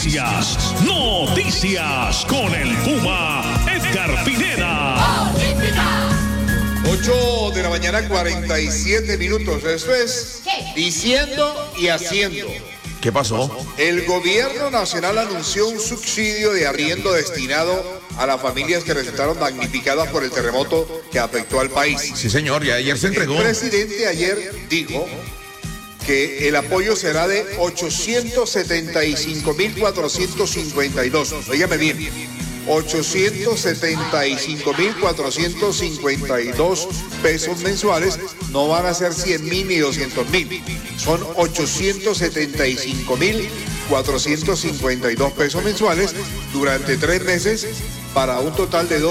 Noticias con el Puma Edgar Pineda. 8 de la mañana, 47 minutos. Esto es diciendo y haciendo. ¿Qué pasó? El gobierno nacional anunció un subsidio de arriendo destinado a las familias que resultaron damnificadas por el terremoto que afectó al país. Sí, señor, y ayer se entregó. El presidente ayer dijo que el apoyo será de 875.452. Óigame bien, 875.452 pesos mensuales. No van a ser 100.000 ni 200.000. Son 875.452 pesos mensuales durante 3 meses para un total de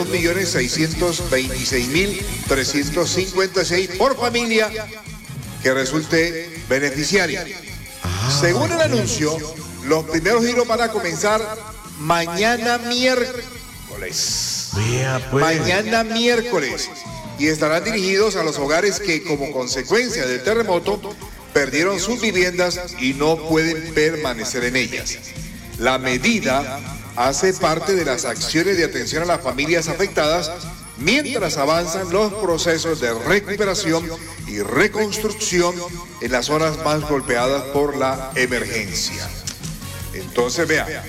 2.626.356 por familia que resulte beneficiaria. Según el anuncio, los primeros giros van a comenzar mañana miércoles. Mañana miércoles. Y estarán dirigidos a los hogares que, como consecuencia del terremoto, perdieron sus viviendas y no pueden permanecer en ellas. La medida hace parte de las acciones de atención a las familias afectadas mientras avanzan los procesos de recuperación y reconstrucción en las zonas más golpeadas por la emergencia. Entonces, vea,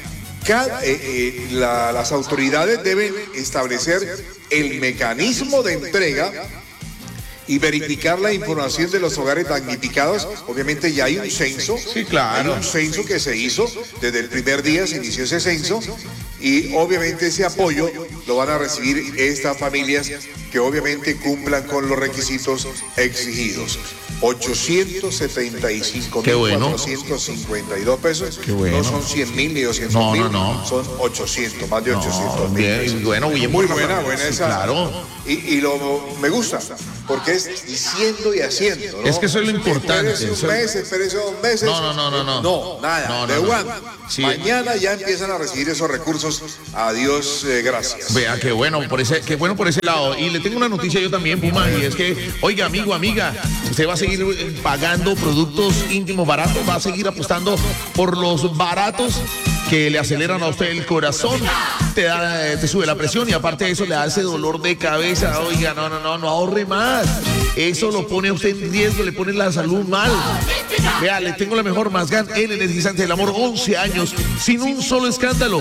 las autoridades deben establecer el mecanismo de entrega y verificar la información de los hogares damnificados. Obviamente ya hay un censo. Sí, claro. Hay un censo que se hizo desde el primer día, se inició ese censo, y obviamente ese apoyo lo van a recibir estas familias que obviamente cumplan con los requisitos exigidos. 875.452 pesos. Qué bueno. No son 100.000 ni 200.000. No. Son 800, más de 800.000 pesos. Bueno, muy buena esa. Sí, claro. Y me gusta, porque es diciendo y haciendo, ¿no? Es que eso es lo importante. Espérese un mes, espérese 2 meses. No. No, nada. Sí. Mañana ya empiezan a recibir esos recursos. Adiós, gracias. Vea, qué bueno por ese lado. Y le tengo una noticia yo también, Puma, y es que, oiga, amigo, amiga, usted va a seguir pagando productos íntimos baratos, va a seguir apostando por los baratos que le aceleran a usted el corazón, te sube la presión y aparte de eso le da ese dolor de cabeza. Oiga, no ahorre más. Eso lo pone a usted en riesgo, le pone la salud mal. Vea, le tengo la mejor Mazgan, el energizante del amor, 11 años, sin un solo escándalo.